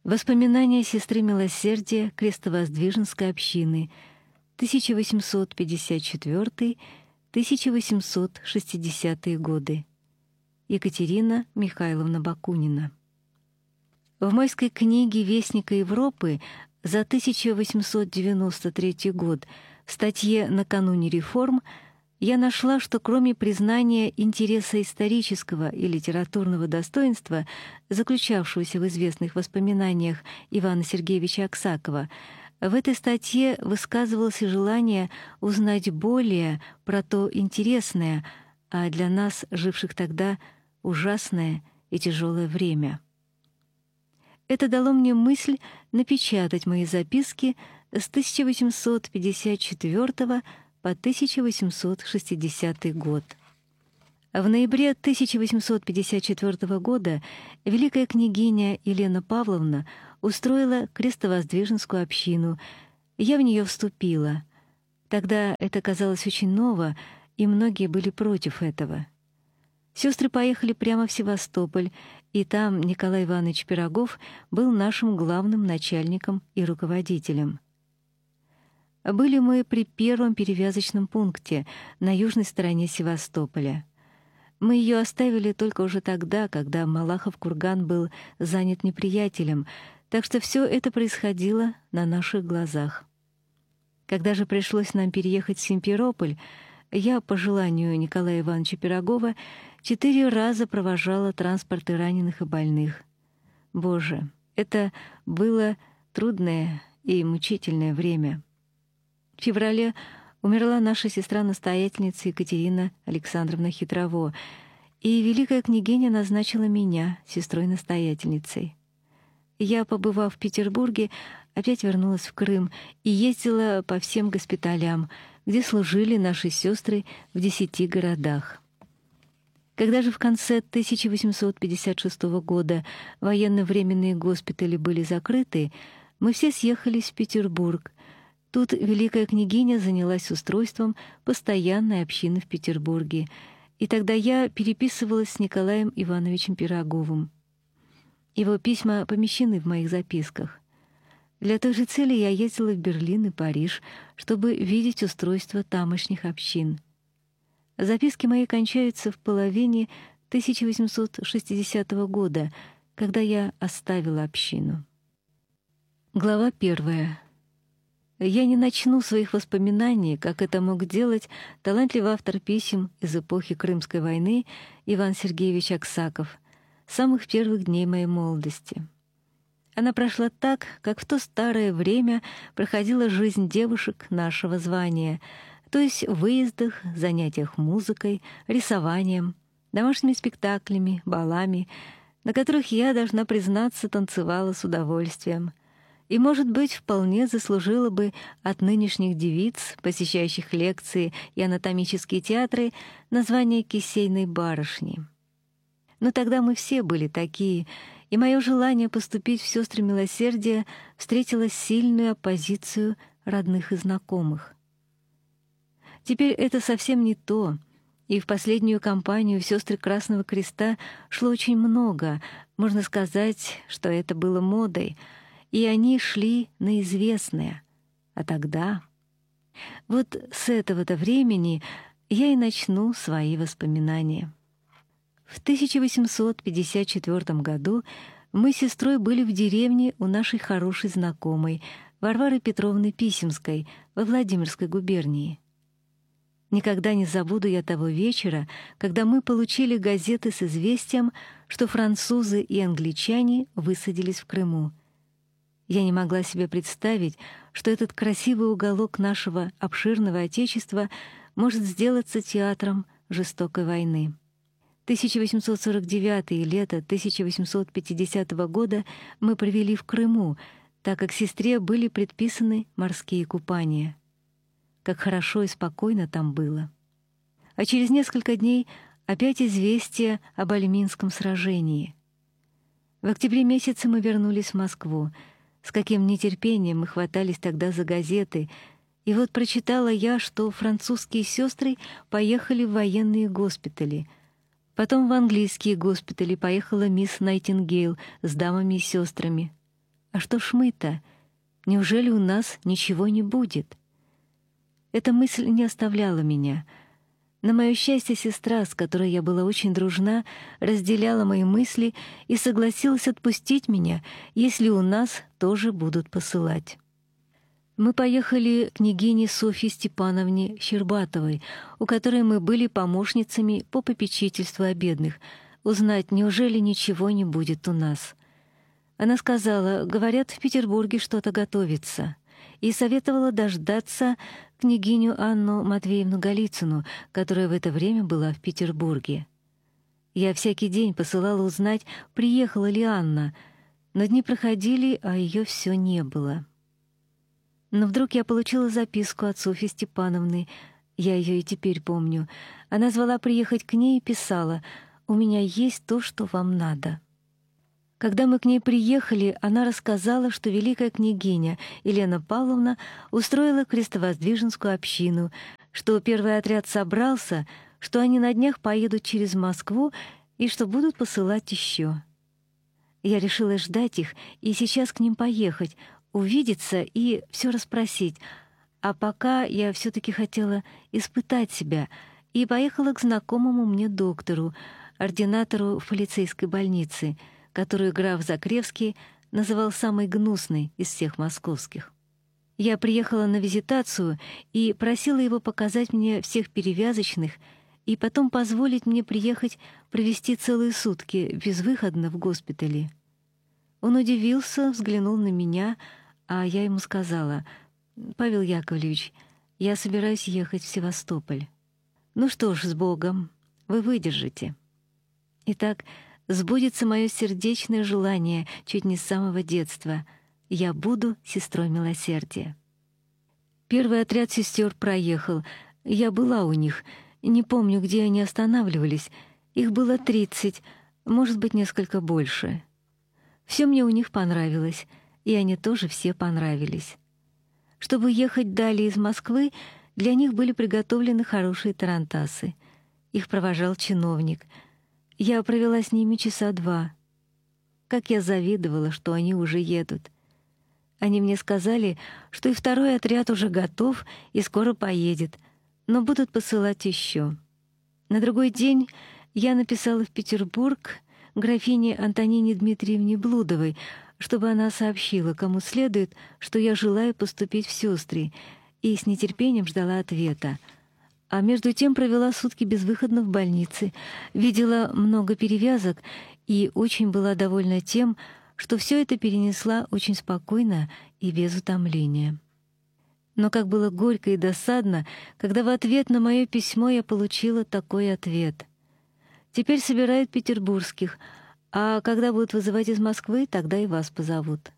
Воспоминания сестры Милосердия Крестовоздвиженской общины, 1854-1860 годы. Екатерина Михайловна Бакунина. В Майской книге Вестника Европы за 1893 год в статье «Накануне реформ» я нашла, что кроме признания интереса исторического и литературного достоинства, заключавшегося в известных воспоминаниях Ивана Сергеевича Аксакова, в этой статье высказывалось и желание узнать более про то интересное, а для нас, живших тогда, ужасное и тяжелое время. Это дало мне мысль напечатать мои записки с 1854 по 1860 год. В ноябре 1854 года великая княгиня Елена Павловна устроила Крестовоздвиженскую общину. Я в нее вступила. Тогда это казалось очень ново, и многие были против этого. Сестры поехали прямо в Севастополь, и там Николай Иванович Пирогов был нашим главным начальником и руководителем. Были мы при первом перевязочном пункте на южной стороне Севастополя. Мы ее оставили только уже тогда, когда Малахов-курган был занят неприятелем, так что все это происходило на наших глазах. Когда же пришлось нам переехать в Симферополь, я, по желанию Николая Ивановича Пирогова, 4 раза провожала транспорты раненых и больных. Боже, это было трудное и мучительное время. В феврале умерла наша сестра-настоятельница Екатерина Александровна Хитрово, и великая княгиня назначила меня сестрой-настоятельницей. Я, побывав в Петербурге, опять вернулась в Крым и ездила по всем госпиталям, где служили наши сестры в 10 городах. Когда же в конце 1856 года военно-временные госпитали были закрыты, мы все съехались в Петербург. Тут великая княгиня занялась устройством постоянной общины в Петербурге, и тогда я переписывалась с Николаем Ивановичем Пироговым. Его письма помещены в моих записках. Для той же цели я ездила в Берлин и Париж, чтобы видеть устройство тамошних общин. Записки мои кончаются в половине 1860 года, когда я оставила общину. Глава 1. Я не начну своих воспоминаний, как это мог делать талантливый автор писем из эпохи Крымской войны Иван Сергеевич Аксаков, с самых первых дней моей молодости. Она прошла так, как в то старое время проходила жизнь девушек нашего звания, то есть в выездах, занятиях музыкой, рисованием, домашними спектаклями, балами, на которых я, должна признаться, танцевала с удовольствием. И, может быть, вполне заслужила бы от нынешних девиц, посещающих лекции и анатомические театры, название кисейной барышни. Но тогда мы все были такие, и мое желание поступить в сестры Милосердия встретило сильную оппозицию родных и знакомых. Теперь это совсем не то, и в последнюю кампанию в сестры Красного Креста шло очень много, можно сказать, что это было модой, и они шли на известное. А тогда... Вот с этого-то времени я и начну свои воспоминания. В 1854 году мы с сестрой были в деревне у нашей хорошей знакомой Варвары Петровны Писемской во Владимирской губернии. Никогда не забуду я того вечера, когда мы получили газеты с известием, что французы и англичане высадились в Крыму. Я не могла себе представить, что этот красивый уголок нашего обширного Отечества может сделаться театром жестокой войны. 1849 и лето 1850 года мы провели в Крыму, так как сестре были предписаны морские купания. Как хорошо и спокойно там было. А через несколько дней опять известие об Альминском сражении. В октябре месяце мы вернулись в Москву. С каким нетерпением мы хватались тогда за газеты. И вот прочитала я, что французские сестры поехали в военные госпитали. Потом в английские госпитали поехала мисс Найтингейл с дамами и сестрами. А что ж мы-то? Неужели у нас ничего не будет? Эта мысль не оставляла меня. На моё счастье, сестра, с которой я была очень дружна, разделяла мои мысли и согласилась отпустить меня, если у нас тоже будут посылать. Мы поехали к княгине Софье Степановне Щербатовой, у которой мы были помощницами по попечительству о бедных, узнать, неужели ничего не будет у нас. Она сказала, говорят, в Петербурге что-то готовится, и советовала дождаться княгиню Анну Матвеевну Голицыну, которая в это время была в Петербурге. Я всякий день посылала узнать, приехала ли Анна, но дни проходили, а ее все не было. Но вдруг я получила записку от Софьи Степановны, я ее и теперь помню. Она звала приехать к ней и писала: «У меня есть то, что вам надо». Когда мы к ней приехали, она рассказала, что великая княгиня Елена Павловна устроила крестовоздвиженскую общину, что первый отряд собрался, что они на днях поедут через Москву и что будут посылать еще. Я решила ждать их и сейчас к ним поехать, увидеться и все расспросить. А пока я все-таки хотела испытать себя и поехала к знакомому мне доктору, ординатору в полицейской больнице, которую граф Закревский называл самой гнусной из всех московских. Я приехала на визитацию и просила его показать мне всех перевязочных и потом позволить мне приехать провести целые сутки безвыходно в госпитале. Он удивился, взглянул на меня, а я ему сказала: «Павел Яковлевич, я собираюсь ехать в Севастополь». «Ну что ж, с Богом, вы выдержите». Итак, сбудется мое сердечное желание чуть не с самого детства. Я буду сестрой милосердия. Первый отряд сестер проехал. Я была у них. Не помню, где они останавливались. Их было 30, может быть, несколько больше. Все мне у них понравилось, и они тоже все понравились. Чтобы ехать далее из Москвы, для них были приготовлены хорошие тарантасы. Их провожал чиновник. Я провела с ними часа 2. Как я завидовала, что они уже едут. Они мне сказали, что и второй отряд уже готов и скоро поедет, но будут посылать еще. На другой день я написала в Петербург графине Антонине Дмитриевне Блудовой, чтобы она сообщила, кому следует, что я желаю поступить в сестры, и с нетерпением ждала ответа. А между тем провела сутки безвыходно в больнице, видела много перевязок и очень была довольна тем, что все это перенесла очень спокойно и без утомления. Но как было горько и досадно, когда в ответ на мое письмо я получила такой ответ: «Теперь собирают петербургских, а когда будут вызывать из Москвы, тогда и вас позовут».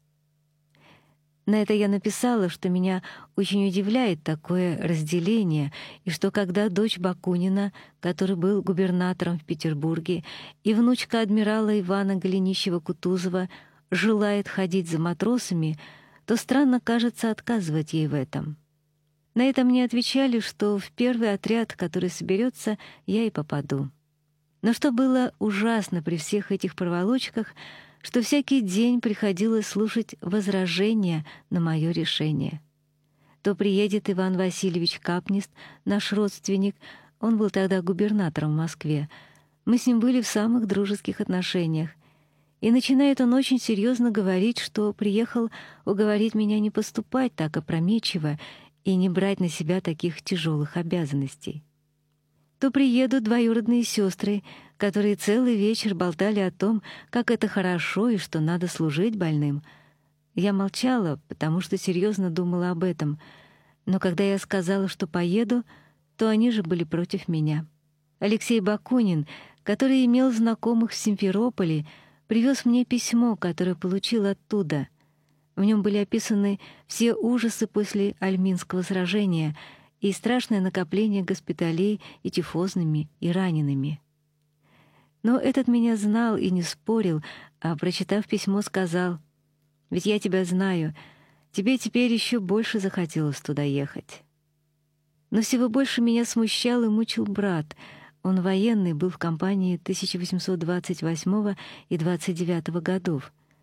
На это я написала, что меня очень удивляет такое разделение, и что когда дочь Бакунина, который был губернатором в Петербурге, и внучка адмирала Ивана Голенищева-Кутузова желает ходить за матросами, то странно кажется отказывать ей в этом. На это мне отвечали, что в первый отряд, который соберется, я и попаду. Но что было ужасно при всех этих проволочках, что всякий день приходилось слушать возражения на мое решение. То приедет Иван Васильевич Капнист, наш родственник, он был тогда губернатором в Москве. Мы с ним были в самых дружеских отношениях. И начинает он очень серьезно говорить, что приехал уговорить меня не поступать так опрометчиво и не брать на себя таких тяжелых обязанностей. То приедут двоюродные сестры, которые целый вечер болтали о том, как это хорошо и что надо служить больным. Я молчала, потому что серьезно думала об этом, но когда я сказала, что поеду, то они же были против меня. Алексей Бакунин, который имел знакомых в Симферополе, привез мне письмо, которое получил оттуда. В нем были описаны все ужасы после Альминского сражения и страшное накопление госпиталей и тифозными, и ранеными. Но этот меня знал и не спорил, а, прочитав письмо, сказал: «Ведь я тебя знаю, тебе теперь еще больше захотелось туда ехать». Но всего больше меня смущал и мучил брат. Он военный, был в кампании 1828 и 29 годов.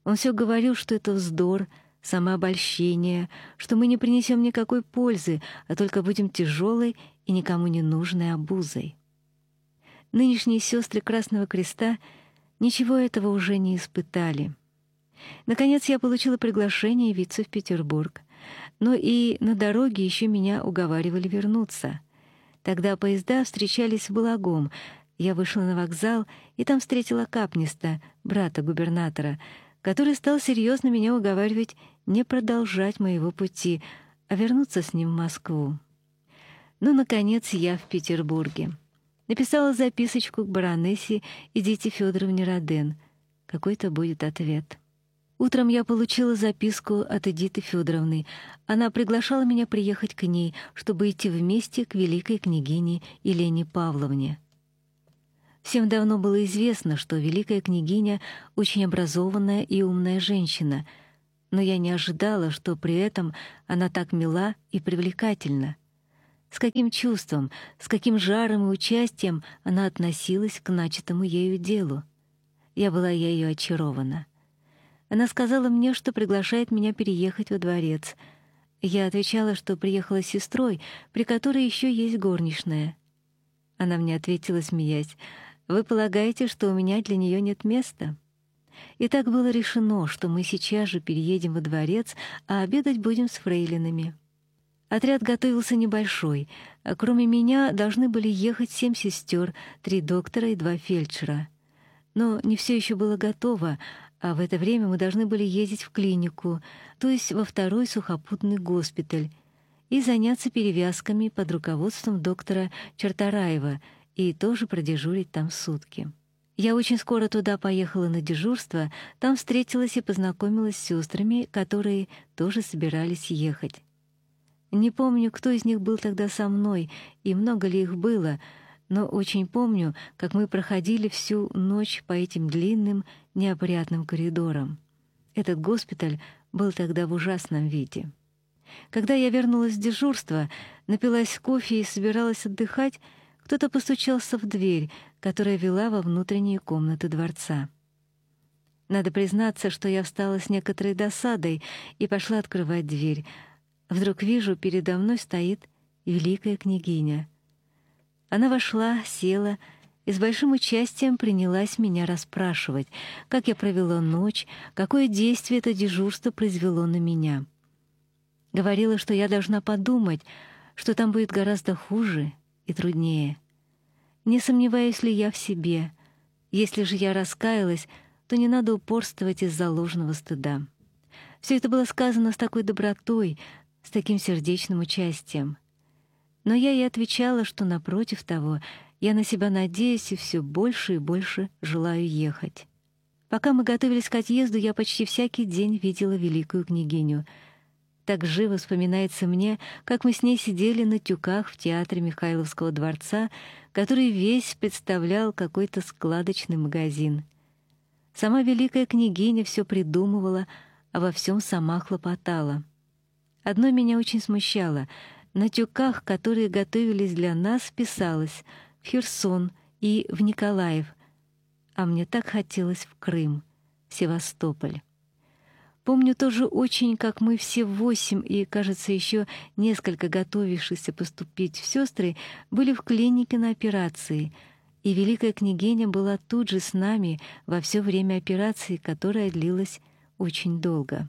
Он все говорил, что это вздор, самообольщение, что мы не принесем никакой пользы, а только будем тяжелой и никому не нужной обузой. Нынешние сестры Красного Креста ничего этого уже не испытали. Наконец я получила приглашение явиться в Петербург, но и на дороге еще меня уговаривали вернуться. Тогда поезда встречались в Балагом. Я вышла на вокзал, и там встретила Капниста, брата губернатора, который стал серьезно меня уговаривать не продолжать моего пути, а вернуться с ним в Москву. Ну, наконец, я в Петербурге. Написала записочку к баронессе Эдите Федоровне Роден. Какой-то будет ответ. Утром я получила записку от Эдиты Федоровны. Она приглашала меня приехать к ней, чтобы идти вместе к великой княгине Елене Павловне. Всем давно было известно, что великая княгиня очень образованная и умная женщина, но я не ожидала, что при этом она так мила и привлекательна. С каким чувством, с каким жаром и участием она относилась к начатому ею делу. Я была ею очарована. Она сказала мне, что приглашает меня переехать во дворец. Я отвечала, что приехала с сестрой, при которой еще есть горничная. Она мне ответила, смеясь: «Вы полагаете, что у меня для нее нет места?» И так было решено, что мы сейчас же переедем во дворец, а обедать будем с фрейлинами. Отряд готовился небольшой. Кроме меня должны были ехать 7 сестер, 3 доктора и 2 фельдшера. Но не все еще было готово, а в это время мы должны были ездить в клинику, то есть во 2-й сухопутный госпиталь, и заняться перевязками под руководством доктора Чартараева и тоже продежурить там сутки. Я очень скоро туда поехала на дежурство, там встретилась и познакомилась с сестрами, которые тоже собирались ехать. Не помню, кто из них был тогда со мной и много ли их было, но очень помню, как мы проходили всю ночь по этим длинным, неопрятным коридорам. Этот госпиталь был тогда в ужасном виде. Когда я вернулась с дежурства, напилась кофе и собиралась отдыхать, кто-то постучался в дверь, которая вела во внутренние комнаты дворца. Надо признаться, что я встала с некоторой досадой и пошла открывать дверь. Вдруг вижу, передо мной стоит великая княгиня. Она вошла, села и с большим участием принялась меня расспрашивать, как я провела ночь, какое действие это дежурство произвело на меня. Говорила, что я должна подумать, что там будет гораздо хуже и труднее. Не сомневаюсь ли я в себе? Если же я раскаялась, то не надо упорствовать из-за ложного стыда. Все это было сказано с такой добротой, с таким сердечным участием. Но я ей отвечала, что напротив того, я на себя надеюсь и все больше и больше желаю ехать. Пока мы готовились к отъезду, я почти всякий день видела великую княгиню. Так живо вспоминается мне, как мы с ней сидели на тюках в театре Михайловского дворца, который весь представлял какой-то складочный магазин. Сама великая княгиня все придумывала, а во всем сама хлопотала. Одно меня очень смущало. На тюках, которые готовились для нас, писалось «в Херсон» и «в Николаев», а мне так хотелось в Крым, в Севастополь. Помню тоже очень, как мы все 8 и, кажется, еще несколько готовившихся поступить в сестры были в клинике на операции, и великая княгиня была тут же с нами во все время операции, которая длилась очень долго.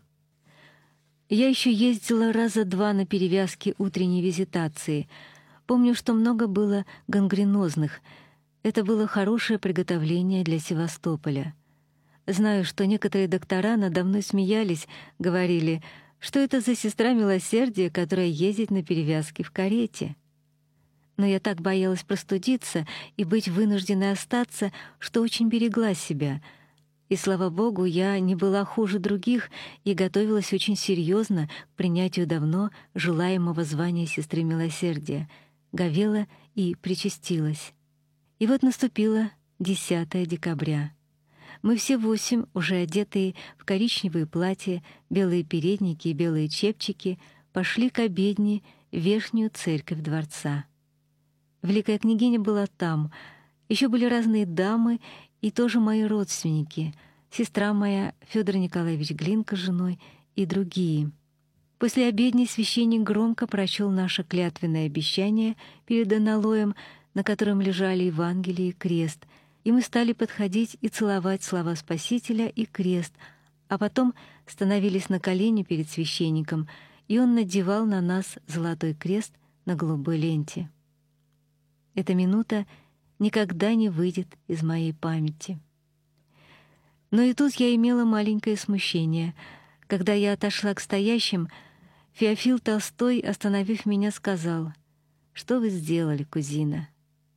Я еще ездила раза 2 на перевязки утренней визитации. Помню, что много было гангренозных. Это было хорошее приготовление для Севастополя. Знаю, что некоторые доктора надо мной смеялись, говорили, что это за сестра милосердия, которая ездит на перевязки в карете. Но я так боялась простудиться и быть вынужденной остаться, что очень берегла себя. И, слава Богу, я не была хуже других и готовилась очень серьезно к принятию давно желаемого звания сестры милосердия, говела и причастилась. И вот наступило 10 декабря. Мы все 8, уже одетые в коричневые платья, белые передники и белые чепчики, пошли к обедне в верхнюю церковь дворца. Великая княгиня была там, еще были разные дамы и тоже мои родственники, сестра моя, Федор Николаевич Глинка с женой и другие. После обедни священник громко прочел наше клятвенное обещание перед аналоем, на котором лежали Евангелие и крест, и мы стали подходить и целовать слова Спасителя и крест, а потом становились на колени перед священником, и он надевал на нас золотой крест на голубой ленте. Эта минута никогда не выйдет из моей памяти. Но и тут я имела маленькое смущение. Когда я отошла к стоящим, Феофил Толстой, остановив меня, сказал: «Что вы сделали, кузина?»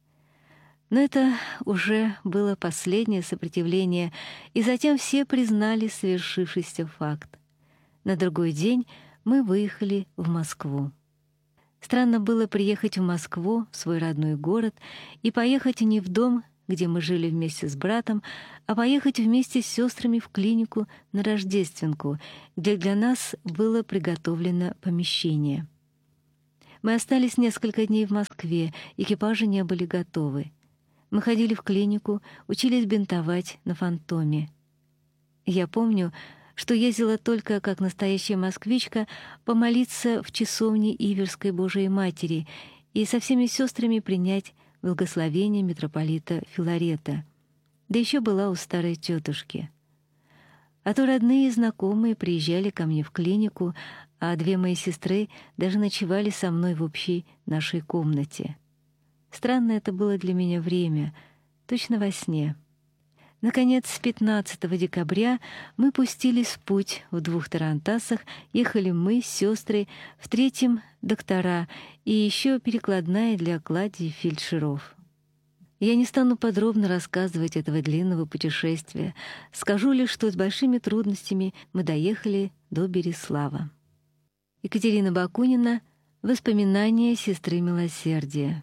Но это уже было последнее сопротивление, и затем все признали свершившийся факт. На другой день мы выехали в Москву. Странно было приехать в Москву, в свой родной город, и поехать не в дом, где мы жили вместе с братом, а поехать вместе с сестрами в клинику на Рождественку, где для нас было приготовлено помещение. Мы остались несколько дней в Москве, экипажи не были готовы. Мы ходили в клинику, учились бинтовать на фантоме. Я помню, что ездила только, как настоящая москвичка, помолиться в часовне Иверской Божией Матери и со всеми сестрами принять благословение митрополита Филарета. Да еще была у старой тетушки. А то родные и знакомые приезжали ко мне в клинику, а две мои сестры даже ночевали со мной в общей нашей комнате. Странно это было для меня время, точно во сне. Наконец, 15 декабря мы пустились в путь в 2 тарантасах, ехали мы, сестры, в 3-м доктора и еще перекладная для клади фельдшеров. Я не стану подробно рассказывать этого длинного путешествия, скажу лишь, что с большими трудностями мы доехали до Береслава. Екатерина Бакунина. Воспоминания сестры милосердия.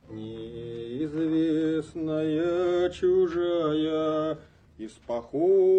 Неизвестная чужая из похода